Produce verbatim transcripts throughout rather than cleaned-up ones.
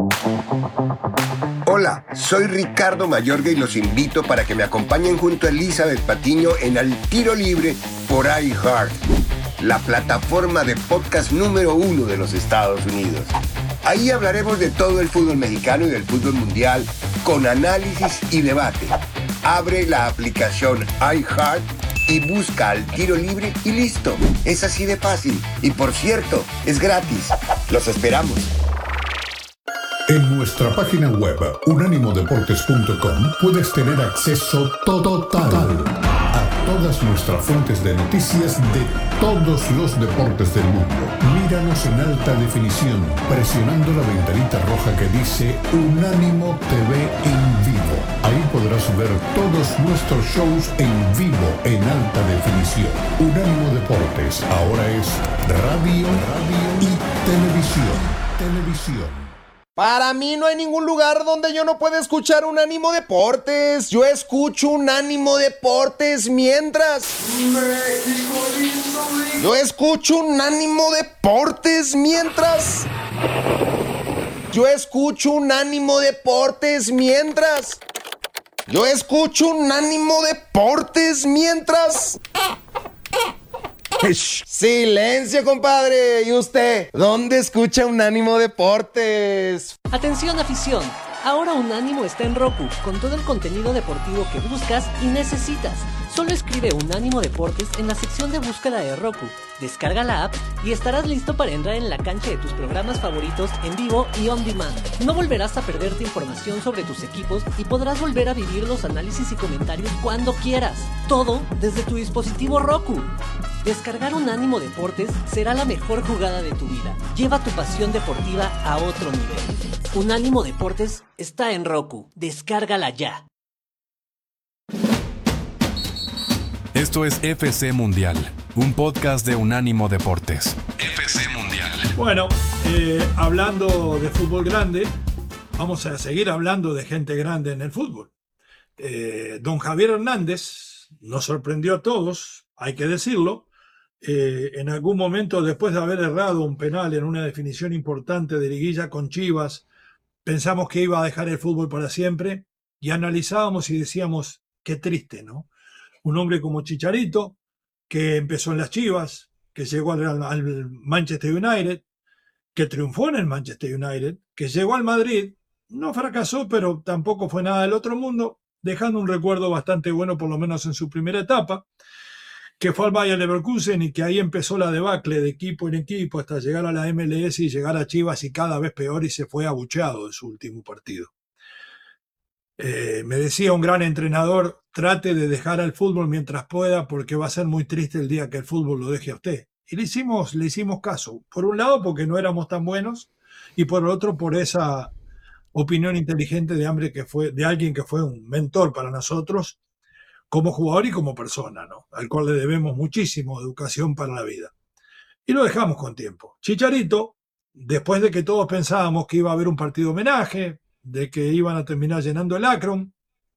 Hola, soy Ricardo Mayorga y los invito para que me acompañen junto a Elizabeth Patiño en Al Tiro Libre por iHeart, la plataforma de podcast número uno de los Estados Unidos. Ahí hablaremos de todo el fútbol mexicano y del fútbol mundial, con análisis y debate. Abre la aplicación iHeart y busca Al Tiro Libre y listo. Es así de fácil. Y por cierto, es gratis. Los esperamos. En nuestra página web, unánimo deportes punto com, puedes tener acceso total a todas nuestras fuentes de noticias de todos los deportes del mundo. Míranos en alta definición, presionando la ventanita roja que dice Unánimo T V en vivo. Ahí podrás ver todos nuestros shows en vivo, en alta definición. Unánimo Deportes, ahora es radio, radio y televisión. Televisión. Para mí no hay ningún lugar donde yo no pueda escuchar Unánimo Deportes. Yo escucho Unánimo Deportes mientras... México lindo. Yo escucho Unánimo Deportes mientras... Yo escucho Unánimo Deportes mientras... Yo escucho Unánimo Deportes mientras... Silencio, compadre. ¿Y usted? ¿Dónde escucha Unánimo Deportes? Atención, afición. Ahora Unánimo está en Roku, con todo el contenido deportivo que buscas y necesitas. Solo escribe Unánimo Deportes en la sección de búsqueda de Roku. Descarga la app y estarás listo para entrar en la cancha de tus programas favoritos en vivo y on demand. No volverás a perderte información sobre tus equipos y podrás volver a vivir los análisis y comentarios cuando quieras. Todo desde tu dispositivo Roku. Descargar Unánimo Deportes será la mejor jugada de tu vida. Lleva tu pasión deportiva a otro nivel. Unánimo Deportes está en Roku. Descárgala ya. Esto es F C Mundial, un podcast de Unánimo Deportes. F C Mundial. Bueno, eh, hablando de fútbol grande, vamos a seguir hablando de gente grande en el fútbol. Eh, don Javier Hernández nos sorprendió a todos, hay que decirlo. Eh, en algún momento, después de haber errado un penal en una definición importante de liguilla con Chivas, pensamos que iba a dejar el fútbol para siempre y analizábamos y decíamos, qué triste, ¿no? Un hombre como Chicharito, que empezó en las Chivas, que llegó al, al Manchester United, que triunfó en el Manchester United, que llegó al Madrid, no fracasó, pero tampoco fue nada del otro mundo, dejando un recuerdo bastante bueno, por lo menos en su primera etapa, que fue al Bayer Leverkusen y que ahí empezó la debacle de equipo en equipo hasta llegar a la M L S y llegar a Chivas y cada vez peor, y se fue abucheado en su último partido. Eh, me decía un gran entrenador, trate de dejar al fútbol mientras pueda porque va a ser muy triste el día que el fútbol lo deje a usted. Y le hicimos, le hicimos caso. Por un lado porque no éramos tan buenos y por el otro por esa opinión inteligente de, hambre que fue, de alguien que fue un mentor para nosotros como jugador y como persona, ¿no? Al cual le debemos muchísimo educación para la vida. Y lo dejamos con tiempo. Chicharito, después de que todos pensábamos que iba a haber un partido homenaje, de que iban a terminar llenando el Akron,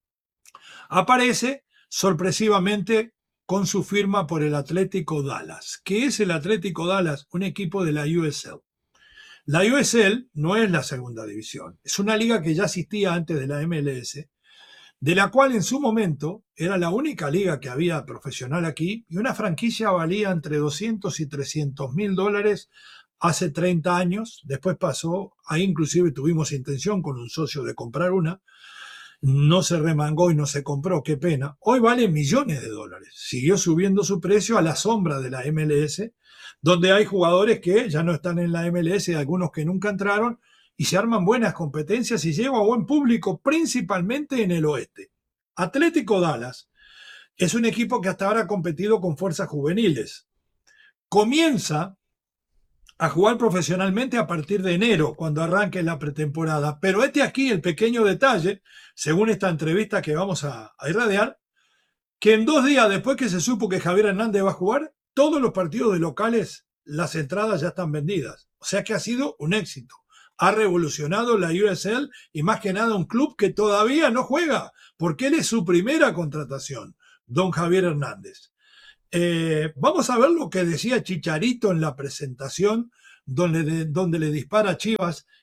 aparece sorpresivamente con su firma por el Atlético Dallas. ¿Qué es el Atlético Dallas? Un equipo de la U S L. La U S L no es la segunda división, es una liga que ya existía antes de la M L S, de la cual en su momento era la única liga que había profesional aquí, y una franquicia valía entre doscientos y trescientos mil dólares hace treinta años. Después pasó, ahí inclusive tuvimos intención con un socio de comprar una, no se remangó y no se compró, qué pena. Hoy vale millones de dólares, siguió subiendo su precio a la sombra de la M L S, donde hay jugadores que ya no están en la M L S, algunos que nunca entraron, y se arman buenas competencias y lleva a buen público, principalmente en el oeste. Atlético Dallas es un equipo que hasta ahora ha competido con fuerzas juveniles. Comienza a jugar profesionalmente a partir de enero, cuando arranque la pretemporada. Pero este aquí el pequeño detalle, según esta entrevista que vamos a, a irradiar, que en dos días después que se supo que Javier Hernández va a jugar, todos los partidos de locales, las entradas ya están vendidas. O sea que ha sido un éxito. Ha revolucionado la U S L y más que nada un club que todavía no juega, porque él es su primera contratación, don Javier Hernández. Eh, vamos a ver lo que decía Chicharito en la presentación donde, de, donde le dispara a Chivas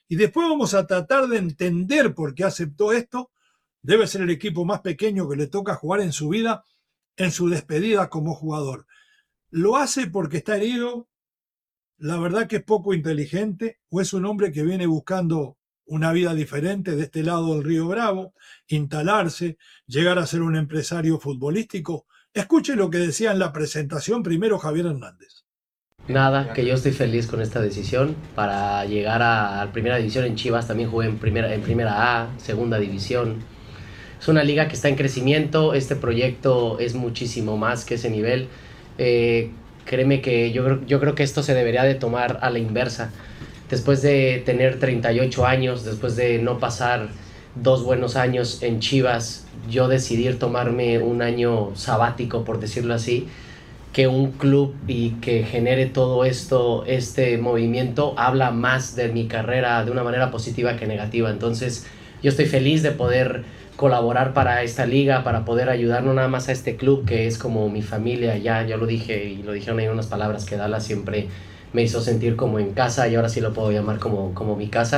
Y después vamos a tratar de entender por qué aceptó esto. Debe ser el equipo más pequeño que le toca jugar en su vida, en su despedida como jugador. ¿Lo hace porque está herido? La verdad que es poco inteligente, o es un hombre que viene buscando una vida diferente de este lado del Río Bravo, instalarse, llegar a ser un empresario futbolístico. Escuche lo que decía en la presentación primero Javier Hernández. Nada, que yo estoy feliz con esta decisión para llegar a, a primera división en Chivas. También jugué en primera, en primera A, segunda división. Es una liga que está en crecimiento. Este proyecto es muchísimo más que ese nivel. Eh, créeme que yo, yo creo que esto se debería de tomar a la inversa. Después de tener treinta y ocho años, después de no pasar dos buenos años en Chivas, yo decidí tomarme un año sabático, por decirlo así, que un club y que genere todo esto, este movimiento, habla más de mi carrera de una manera positiva que negativa. Entonces, yo estoy feliz de poder colaborar para esta liga, para poder ayudar no nada más a este club, que es como mi familia. Ya, ya lo dije y lo dijeron ahí unas palabras que Dallas siempre me hizo sentir como en casa, y ahora sí lo puedo llamar como, como mi casa.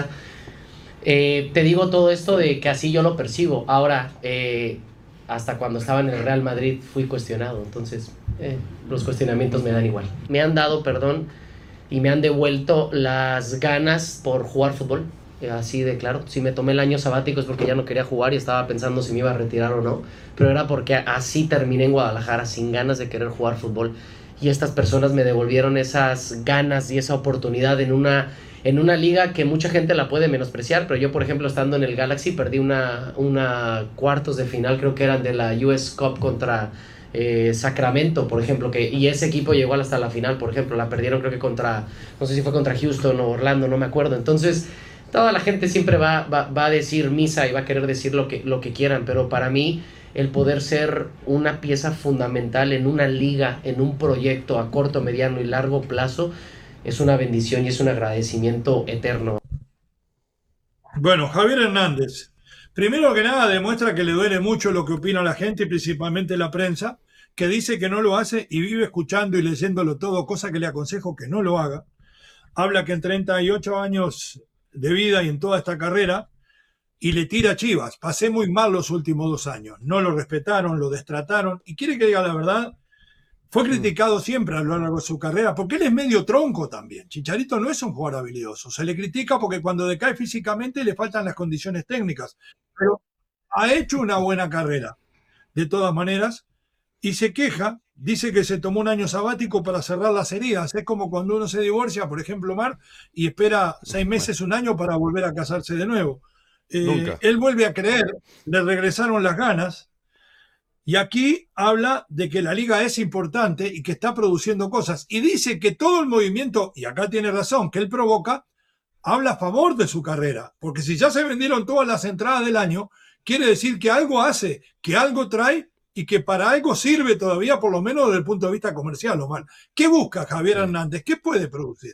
Eh, te digo todo esto de que así yo lo percibo. Ahora, eh, hasta cuando estaba en el Real Madrid fui cuestionado, entonces eh, los cuestionamientos me dan igual. Me han dado, perdón, y me han devuelto las ganas por jugar fútbol, eh, así de claro. Si me tomé el año sabático es porque ya no quería jugar y estaba pensando si me iba a retirar o no, pero era porque así terminé en Guadalajara, sin ganas de querer jugar fútbol. Y estas personas me devolvieron esas ganas y esa oportunidad en una, en una liga que mucha gente la puede menospreciar, pero yo, por ejemplo, estando en el Galaxy, perdí una, una cuartos de final, creo que eran de la U S Cup contra eh, Sacramento, por ejemplo, que, y ese equipo llegó hasta la final, por ejemplo, la perdieron creo que contra, no sé si fue contra Houston o Orlando, no me acuerdo. Entonces, toda la gente siempre va, va, va a decir misa y va a querer decir lo que, lo que quieran, pero para mí, el poder ser una pieza fundamental en una liga, en un proyecto a corto, mediano y largo plazo, es una bendición y es un agradecimiento eterno. Bueno, Javier Hernández, primero que nada demuestra que le duele mucho lo que opina la gente y principalmente la prensa, que dice que no lo hace y vive escuchando y leyéndolo todo, cosa que le aconsejo que no lo haga. Habla que en treinta y ocho años de vida y en toda esta carrera, y le tira a Chivas. Pasé muy mal los últimos dos años. No lo respetaron, lo destrataron. Y quiere que diga la verdad, fue criticado siempre a lo largo de su carrera, porque él es medio tronco también. Chicharito no es un jugador habilidoso. Se le critica porque cuando decae físicamente le faltan las condiciones técnicas. Pero ha hecho una buena carrera, de todas maneras, y se queja, dice que se tomó un año sabático para cerrar las heridas. Es como cuando uno se divorcia, por ejemplo, Mar, y espera seis meses, un año para volver a casarse de nuevo. Eh, él vuelve a creer, le regresaron las ganas, y aquí habla de que la liga es importante y que está produciendo cosas, y dice que todo el movimiento, y acá tiene razón, que él provoca, habla a favor de su carrera, porque si ya se vendieron todas las entradas del año, quiere decir que algo hace, que algo trae y que para algo sirve todavía, por lo menos desde el punto de vista comercial, Omar. ¿Qué busca Javier Hernández? ¿Qué puede producir?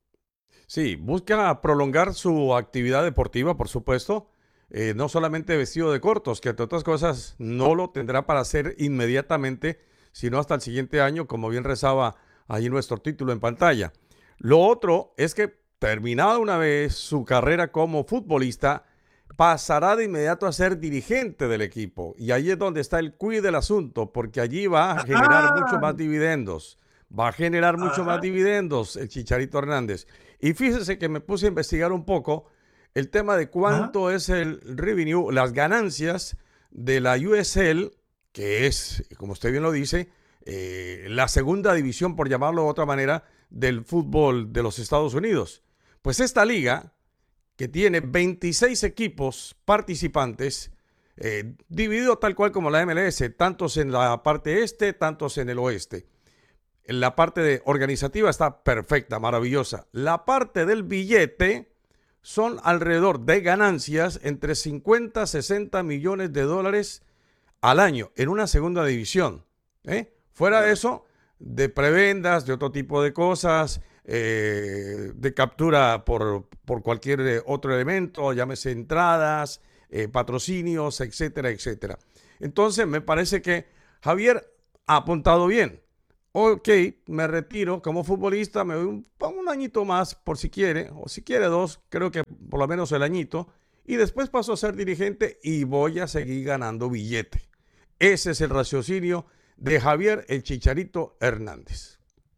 Sí, busca prolongar su actividad deportiva, por supuesto, eh, no solamente vestido de cortos, que entre otras cosas no lo tendrá para hacer inmediatamente, sino hasta el siguiente año, como bien rezaba ahí nuestro título en pantalla. Lo otro es que terminada una vez su carrera como futbolista, pasará de inmediato a ser dirigente del equipo, y ahí es donde está el quid del asunto, porque allí va a generar ah. mucho más dividendos. Va a generar mucho Ajá. más dividendos el Chicharito Hernández. Y fíjese que me puse a investigar un poco el tema de cuánto Ajá. es el revenue, las ganancias de la U S L, que es, como usted bien lo dice, eh, la segunda división, por llamarlo de otra manera, del fútbol de los Estados Unidos. Pues esta liga, que tiene veintiséis equipos participantes, eh, dividido tal cual como la M L S, tantos en la parte este, tantos en el oeste. En la parte de organizativa está perfecta, maravillosa. La parte del billete son alrededor de ganancias entre cincuenta a sesenta millones de dólares al año en una segunda división. ¿eh? Fuera de eso, de prebendas, de otro tipo de cosas, eh, de captura por, por cualquier otro elemento, llámese entradas, eh, patrocinios, etcétera, etcétera. Entonces, me parece que Javier ha apuntado bien. ok, me retiro como futbolista, me doy un, un añito más por si quiere, o si quiere dos, creo que por lo menos el añito, y después paso a ser dirigente y voy a seguir ganando billete. Ese es el raciocinio de Javier el Chicharito Hernández.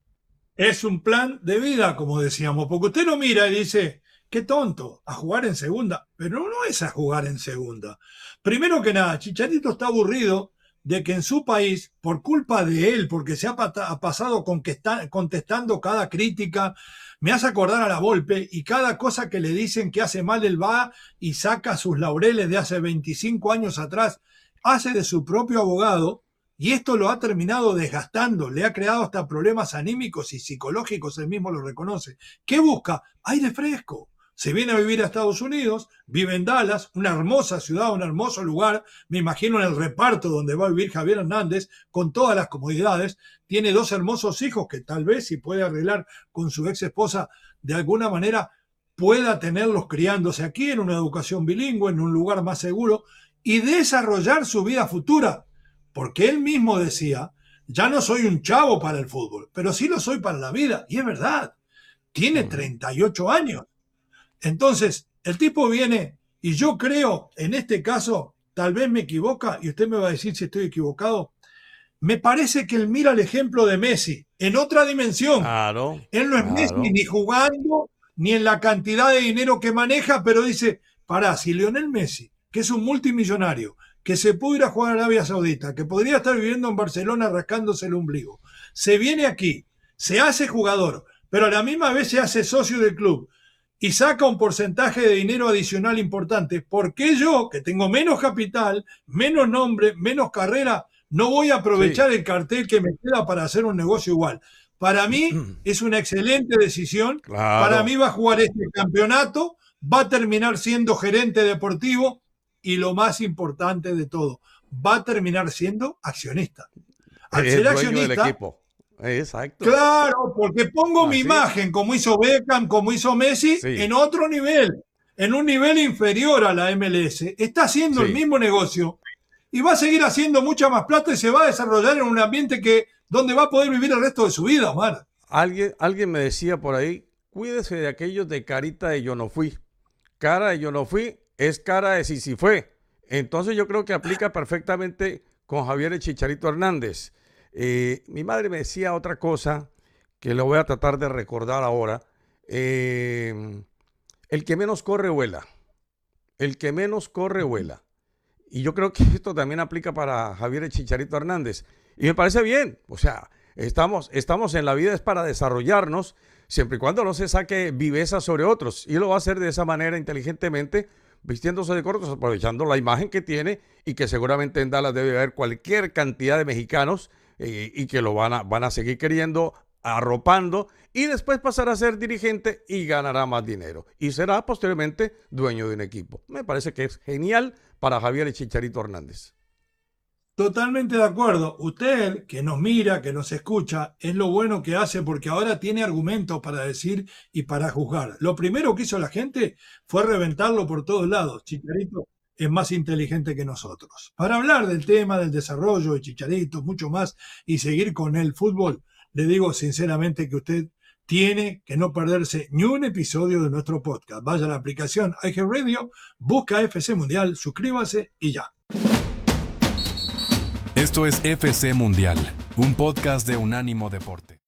Es un plan de vida, como decíamos, porque usted lo mira y dice, qué tonto, a jugar en segunda, pero no es a jugar en segunda. Primero que nada, Chicharito está aburrido de que en su país, por culpa de él, porque se ha, ha pasado contestando cada crítica, me hace acordar a la Volpe, y cada cosa que le dicen que hace mal, él va y saca sus laureles de hace veinticinco años atrás, hace de su propio abogado, y esto lo ha terminado desgastando, le ha creado hasta problemas anímicos y psicológicos, él mismo lo reconoce. ¿Qué busca? Aire fresco. Se viene a vivir a Estados Unidos, vive en Dallas, una hermosa ciudad, un hermoso lugar, me imagino en el reparto donde va a vivir Javier Hernández, con todas las comodidades, tiene dos hermosos hijos que tal vez, si puede arreglar con su ex esposa, de alguna manera pueda tenerlos criándose aquí en una educación bilingüe, en un lugar más seguro, y desarrollar su vida futura. Porque él mismo decía, ya no soy un chavo para el fútbol, pero sí lo soy para la vida. Y es verdad, tiene treinta y ocho años. Entonces, el tipo viene, y yo creo, en este caso, tal vez me equivoca, y usted me va a decir si estoy equivocado, me parece que él mira el ejemplo de Messi, en otra dimensión. Claro, él no es claro. Messi ni jugando, ni en la cantidad de dinero que maneja, pero dice, pará, si Lionel Messi, que es un multimillonario, que se pudo ir a jugar a Arabia Saudita, que podría estar viviendo en Barcelona rascándose el ombligo, se viene aquí, se hace jugador, pero a la misma vez se hace socio del club y saca un porcentaje de dinero adicional importante, ¿por qué yo, que tengo menos capital, menos nombre, menos carrera, no voy a aprovechar sí. el cartel que me queda para hacer un negocio igual? Para mí es una excelente decisión, claro. Para mí va a jugar este campeonato, va a terminar siendo gerente deportivo, y lo más importante de todo, va a terminar siendo accionista. Al es ser dueño accionista, del equipo. Exacto. Claro, porque pongo Así mi imagen, como hizo Beckham, como hizo Messi, sí. en otro nivel, en un nivel inferior a la M L S. Está haciendo sí. el mismo negocio y va a seguir haciendo mucha más plata y se va a desarrollar en un ambiente que donde va a poder vivir el resto de su vida, Omar. Alguien, alguien me decía por ahí, cuídese de aquellos de carita de yo no fui. Cara de yo no fui es cara de sí sí fue. Entonces yo creo que aplica perfectamente con Javier el Chicharito Hernández. Eh, mi madre me decía otra cosa que lo voy a tratar de recordar ahora. Eh, el que menos corre vuela. El que menos corre vuela. Y yo creo que esto también aplica para Javier el Chicharito Hernández. Y me parece bien. O sea, estamos, estamos en la vida es para desarrollarnos, siempre y cuando no se saque viveza sobre otros. Y lo va a hacer de esa manera inteligentemente, vistiéndose de cortos, aprovechando la imagen que tiene y que seguramente en Dallas debe haber cualquier cantidad de mexicanos eh, y que lo van a, van a seguir queriendo, arropando, y después pasará a ser dirigente y ganará más dinero. Y será posteriormente dueño de un equipo. Me parece que es genial para Javier el Chicharito Hernández. Totalmente de acuerdo. Usted, que nos mira, que nos escucha, es lo bueno que hace porque ahora tiene argumentos para decir y para juzgar. Lo primero que hizo la gente fue reventarlo por todos lados. Chicharito es más inteligente que nosotros. Para hablar del tema, del desarrollo de Chicharito, mucho más, y seguir con el fútbol, le digo sinceramente que usted tiene que no perderse ni un episodio de nuestro podcast. Vaya a la aplicación iHeartRadio, busca F C Mundial, suscríbase y ya. Esto es F C Mundial, un podcast de Unánimo Deporte.